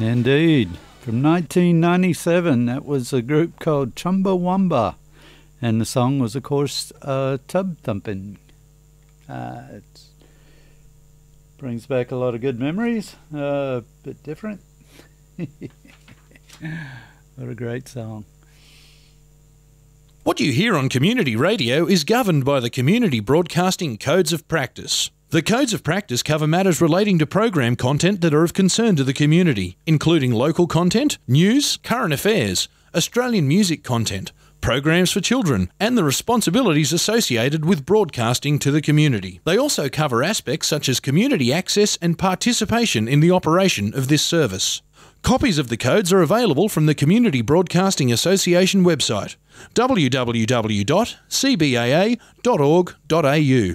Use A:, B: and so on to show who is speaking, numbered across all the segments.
A: Indeed. From 1997, that was a group called Chumbawamba. And the song was, of course, Tub Thumping. It brings back a lot of good memories. A bit different. What a great song.
B: What you hear on community radio is governed by the Community Broadcasting Codes of Practice. The Codes of Practice cover matters relating to program content that are of concern to the community, including local content, news, current affairs, Australian music content, programs for children, and the responsibilities associated with broadcasting to the community. They also cover aspects such as community access and participation in the operation of this service. Copies of the codes are available from the Community Broadcasting Association website, www.cbaa.org.au.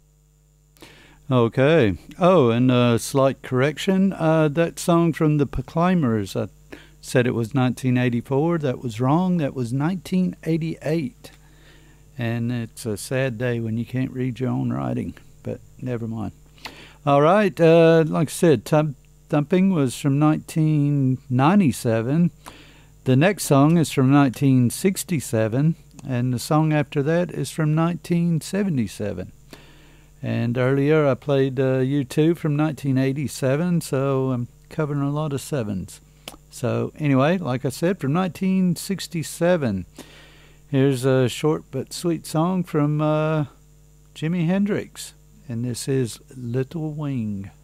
A: Okay. Oh, and a slight correction. That song from the Proclaimers, I said it was 1984. That was wrong. That was 1988. And it's a sad day when you can't read your own writing, but never mind. All right. Like I said, Tub Thumping was from 1997. The next song is from 1967, and the song after that is from 1977. And earlier I played U2 from 1987, so I'm covering a lot of sevens. So anyway, like I said, from 1967, here's a short but sweet song from Jimi Hendrix, and this is Little Wing.